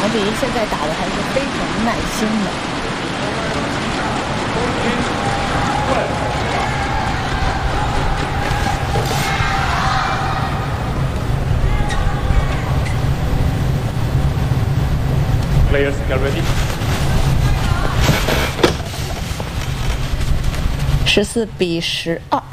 场比现在打的还是非常耐心的。 Players get ready. 14-12。